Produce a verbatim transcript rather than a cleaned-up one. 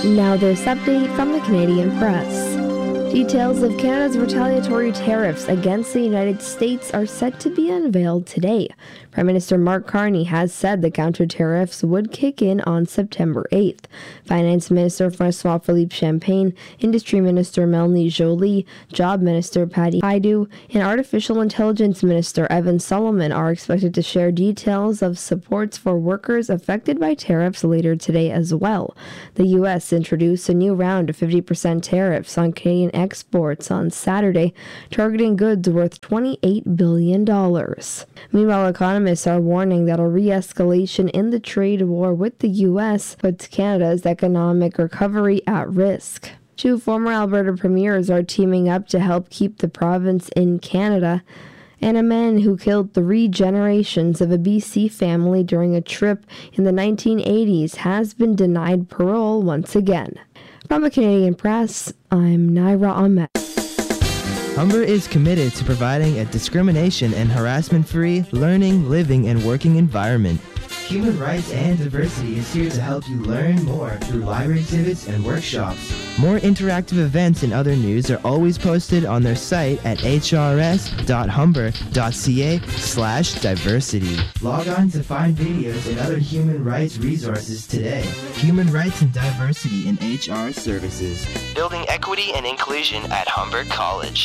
Now this update from the Canadian Press. Details of Canada's retaliatory tariffs against the United States are set to be unveiled today. Prime Minister Mark Carney has said the counter tariffs would kick in on September eighth. Finance Minister François-Philippe Champagne, Industry Minister Melanie Joly, Job Minister Patty Hajdu, and Artificial Intelligence Minister Evan Solomon are expected to share details of supports for workers affected by tariffs later today as well. The U S introduced a new round of fifty percent tariffs on Canadian exports on Saturday, targeting goods worth twenty-eight billion dollars. Meanwhile, economists are warning that a re-escalation in the trade war with the U S puts Canada's economic recovery at risk. Two former Alberta premiers are teaming up to help keep the province in Canada, and a man who killed three generations of a B C family during a trip in the nineteen eighties has been denied parole once again. From the Canadian Press, I'm Naira Ahmed. Humber is committed to providing a discrimination and harassment-free learning, living, and working environment. Human Rights and Diversity is here to help you learn more through library exhibits and workshops. More interactive events and other news are always posted on their site at h r s dot humber dot c a slash diversity. Log on to find videos and other human rights resources today. Human Rights and Diversity in H R Services. Building equity and inclusion at Humber College.